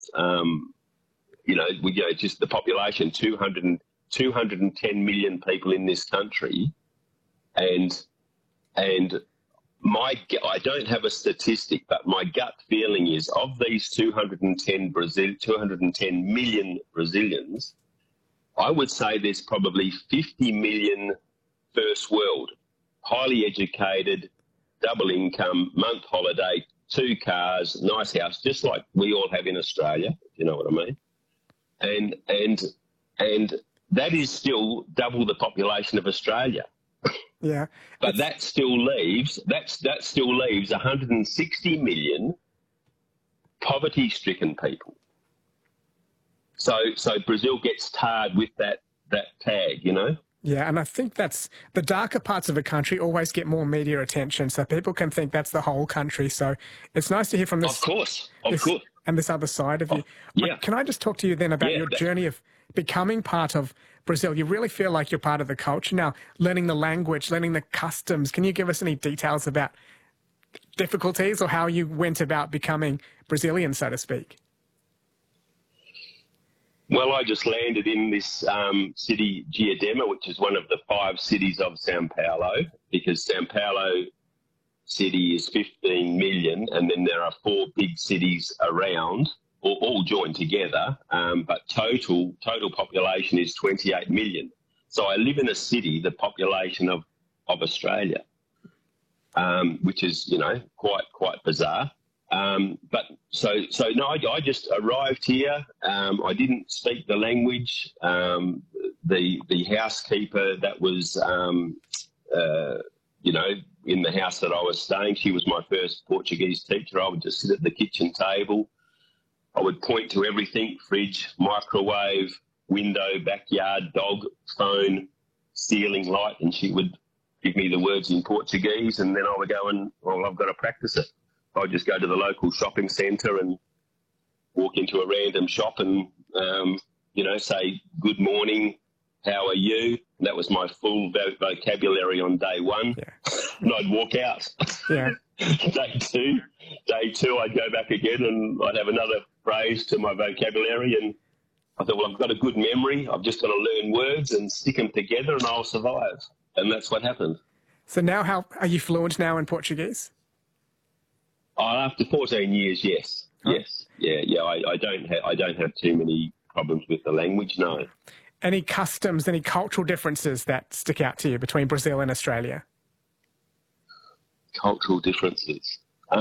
just the population, 210 million people in this country, and I don't have a statistic, but my gut feeling is of these 210 million Brazilians, I would say there's probably 50 million first world, highly educated, double income, month holiday, 2 cars, nice house, just like we all have in Australia, if you know what I mean. And that is still double the population of Australia. Yeah. But that still leaves 160 million poverty-stricken people. So Brazil gets tarred with that tag, you know? Yeah, and I think that's the darker parts of a country always get more media attention, so people can think that's the whole country. So it's nice to hear from this. Of course. And this other side of you. Yeah. Can I just talk to you then about your journey of becoming part of Brazil? You really feel like you're part of the culture now, learning the language, learning the customs. Can you give us any details about difficulties or how you went about becoming Brazilian, so to speak? Well, I just landed in this city, Diadema, which is one of the 5 cities of Sao Paulo, because Sao Paulo city is 15 million, and then there are 4 big cities around, all joined together, but total population is 28 million. So I live in a city, the population of Australia, which is, quite bizarre. But I just arrived here. I didn't speak the language. The housekeeper that was, in the house that I was staying, she was my first Portuguese teacher. I would just sit at the kitchen table. I would point to everything: fridge, microwave, window, backyard, dog, phone, ceiling, light, and she would give me the words in Portuguese, and then I would go I've got to practice it. I'd just go to the local shopping centre and walk into a random shop and, say, good morning, how are you? And that was my full vocabulary on day 1. Yeah. And I'd walk out. Yeah. Day two, I'd go back again and I'd have another phrase to my vocabulary. And I thought, well, I've got a good memory. I've just got to learn words and stick them together and I'll survive. And that's what happened. So now how are you fluent now in Portuguese? After 14 years, yes. Oh. Yes. Yeah. I don't have too many problems with the language, no. Any customs, any cultural differences that stick out to you between Brazil and Australia? Cultural differences.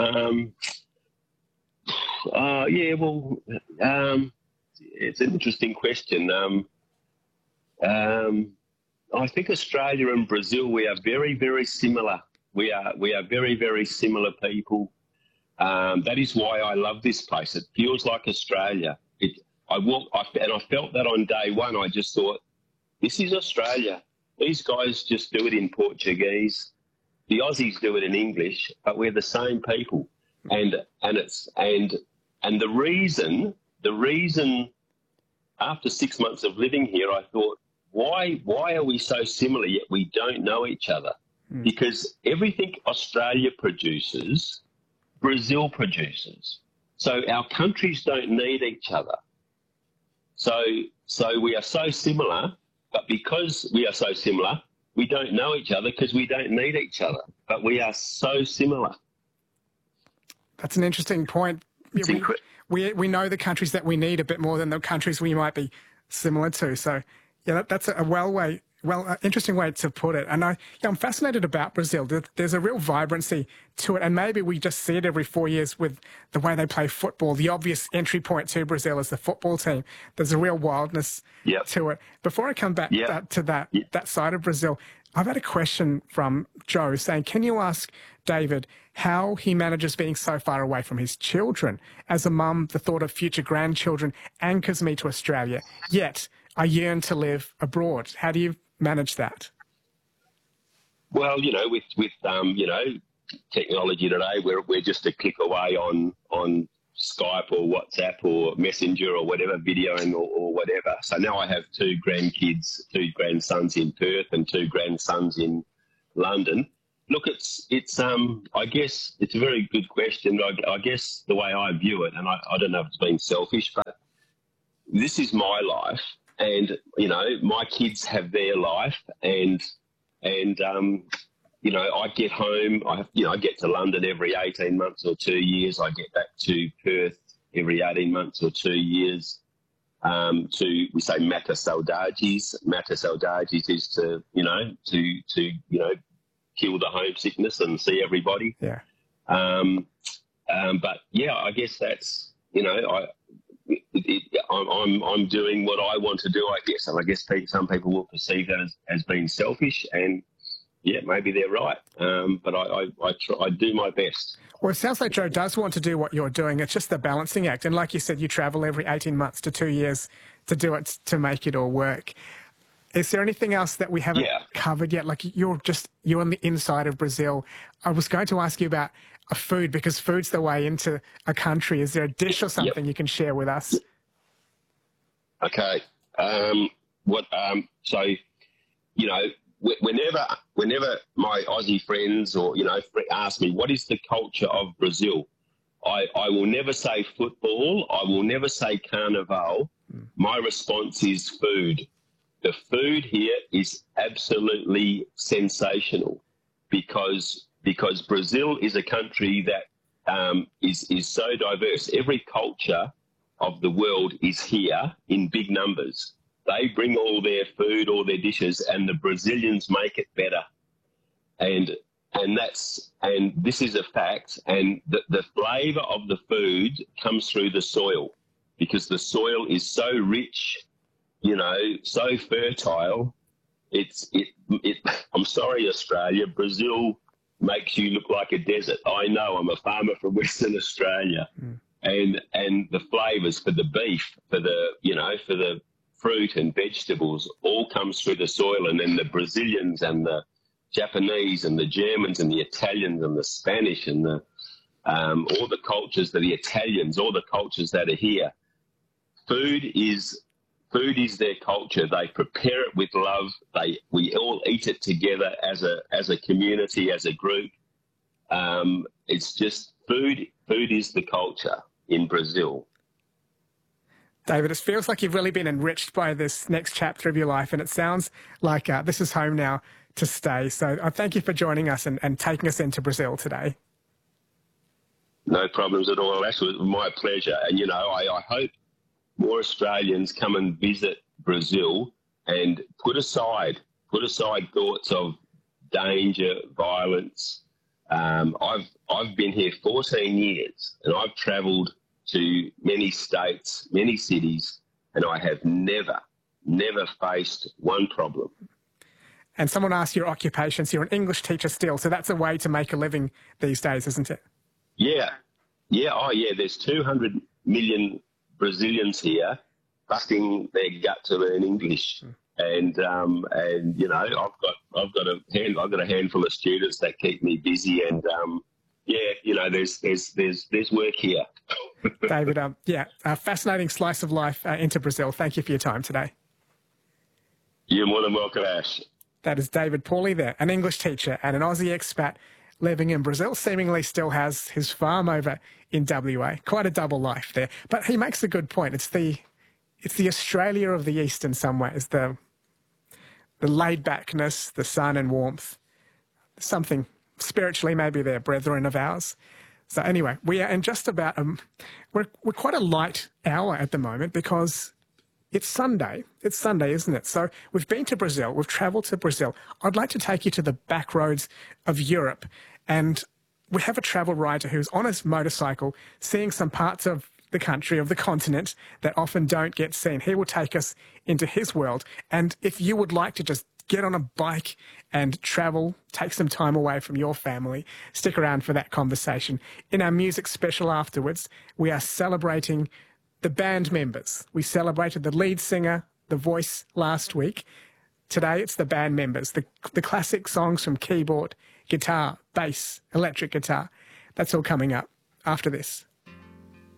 It's an interesting question. I think Australia and Brazil, we are very, very similar. We are very, very similar people. That is why I love this place. It feels like Australia. I felt that on day 1. I just thought, this is Australia. These guys just do it in Portuguese. The Aussies do it in English, but we're the same people. And the reason after 6 months of living here, I thought, why are we so similar yet we don't know each other? Because everything Australia produces, Brazil produces. So our countries don't need each other. So we are so similar, but because we are so similar, we don't know each other because we don't need each other. But we are so similar. That's an interesting point. We know the countries that we need a bit more than the countries we might be similar to. So, yeah, that's interesting way to put it. And I'm fascinated about Brazil. There's a real vibrancy to it, and maybe we just see it every 4 years with the way they play football. The obvious entry point to Brazil is the football team. There's a real wildness to it. Before I come back to that side of Brazil, I've had a question from Joe saying, can you ask David how he manages being so far away from his children? As a mum, the thought of future grandchildren anchors me to Australia, yet I yearn to live abroad. How do you manage that? Well, with technology today, we're just a click away on Skype or WhatsApp or Messenger or whatever, videoing or whatever. So now I have 2 grandkids, 2 grandsons in Perth and 2 grandsons in London. look, I guess it's a very good question. I guess the way I view it, and I don't know if it's being selfish, but this is my life, and my kids have their life, and I get home. I get to London every 18 months or 2 years. I get back to Perth every 18 months or 2 years. We say mata saudades. Mata saudades is to kill the homesickness and see everybody. Yeah. But yeah, I guess that's I'm doing what I want to do, I guess, and I guess some people will perceive that as being selfish, and yeah, maybe they're right. But I do my best. Well, it sounds like Joe does want to do what you're doing. It's just the balancing act. And like you said, you travel every 18 months to 2 years to do it, to make it all work. Is there anything else that we haven't covered yet? Like you're on the inside of Brazil. I was going to ask you about a food, because food's the way into a country. Is there a dish or something you can share with us? Okay. Whenever my Aussie friends or, ask me, what is the culture of Brazil? I will never say football. I will never say carnival. My response is food. The food here is absolutely sensational because Brazil is a country that is so diverse. Every culture of the world is here in big numbers. They bring all their food, all their dishes, and the Brazilians make it better. And this is a fact. And the flavour of the food comes through the soil, because the soil is so rich, so fertile. I'm sorry, Australia, Brazil makes you look like a desert. I know, I'm a farmer from Western Australia. And the flavours for the beef, for the fruit and vegetables, all comes through the soil. And then the Brazilians and the Japanese and the Germans and the Italians and the Spanish and all the cultures, the Italians, all the cultures that are here. Food is their culture. They prepare it with love. We all eat it together as a community, as a group. It's just food. Food is the culture in Brazil. David, it feels like you've really been enriched by this next chapter of your life, and it sounds like this is home now to stay. So I thank you for joining us and taking us into Brazil today. No problems at all, Ash. It was my pleasure. And, I hope more Australians come and visit Brazil and put aside thoughts of danger, violence. I've been here 14 years, and I've travelled to many states, many cities, and I have never faced one problem. And someone asked your occupations. You're an English teacher still, so that's a way to make a living these days, isn't it? Yeah. Oh, yeah. There's 200 million Brazilians here busting their gut to learn English, and I've got a handful of students that keep me busy, and there's work here. David, a fascinating slice of life into Brazil. Thank you for your time today. You're more than welcome, Ash. That is David Pauly there, an English teacher and an Aussie expat living in Brazil, seemingly still has his farm over in WA. Quite a double life there. But he makes a good point. It's the Australia of the East in some ways, the laid-backness, the sun and warmth, something spiritually maybe they're brethren of ours. So anyway, we are in just about, we're quite a light hour at the moment because it's Sunday. It's Sunday, isn't it? So we've been to Brazil. We've travelled to Brazil. I'd like to take you to the back roads of Europe. And we have a travel writer who's on his motorcycle seeing some parts of the country, of the continent, that often don't get seen. He will take us into his world. And if you would like to just get on a bike and travel, take some time away from your family, stick around for that conversation. In our music special afterwards, we are celebrating the band members. We celebrated the lead singer, the voice last week. Today it's the band members, the classic songs from keyboard, guitar, bass, electric guitar. That's all coming up after this.